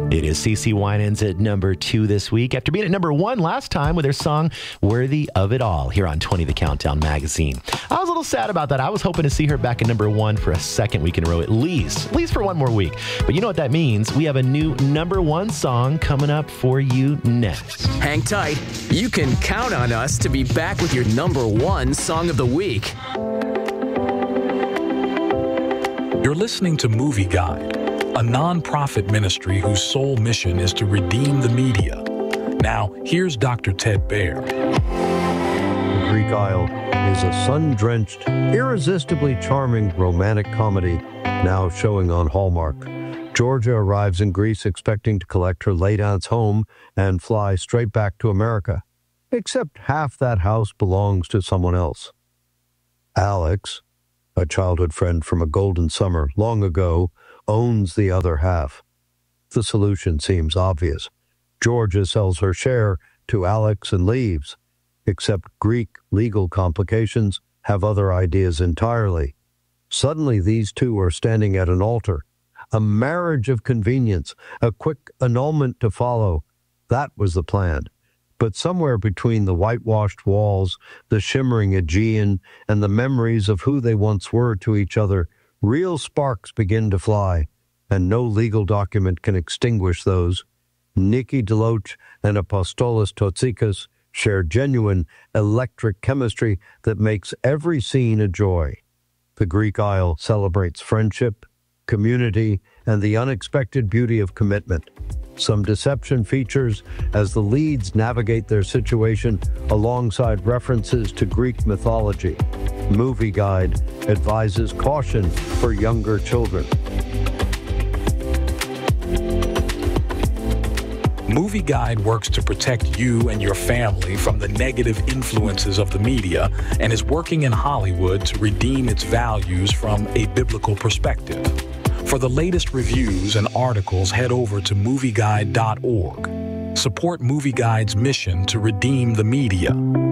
It is CeCe Winans at number 2 this week after being at number 1 last time with her song Worthy of It All here on 20 The Countdown magazine. I was a little sad about that. I was hoping to see her back at number 1 for a second week in a row at least for one more week. But you know what that means? We have a new number 1 song coming up for you next. Hang tight. You can count on us to be back with your number 1 song of the week. You're listening to Movie Guide, a non-profit ministry whose sole mission is to redeem the media. Now, here's Dr. Ted Baer. The Greek Isle is a sun-drenched, irresistibly charming romantic comedy now showing on Hallmark. Georgia arrives in Greece expecting to collect her late aunt's home and fly straight back to America. Except half that house belongs to someone else. Alex, a childhood friend from a golden summer long ago, owns the other half. The solution seems obvious. Georgia sells her share to Alex and leaves, except Greek legal complications have other ideas entirely. Suddenly these two are standing at an altar. A marriage of convenience, a quick annulment to follow. That was the plan. But somewhere between the whitewashed walls, the shimmering Aegean, and the memories of who they once were to each other, real sparks begin to fly, and no legal document can extinguish those. Niki Deloach and Apostolos Totsikas share genuine electric chemistry that makes every scene a joy. The Greek Isle celebrates friendship, community, and the unexpected beauty of commitment. Some deception features as the leads navigate their situation alongside references to Greek mythology. Movie Guide advises caution for younger children. Movie Guide works to protect you and your family from the negative influences of the media and is working in Hollywood to redeem its values from a biblical perspective. For the latest reviews and articles, head over to movieguide.org. Support Movie Guide's mission to redeem the media.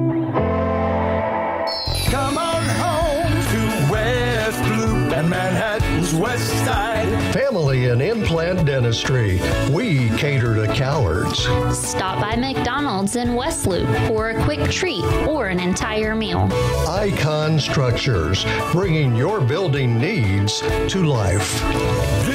Come on home to West Loop and Manhattan's West Side. Family and implant dentistry. We cater to cowards. Stop by McDonald's in West Loop for a quick treat or an entire meal. Icon Structures, bringing your building needs to life.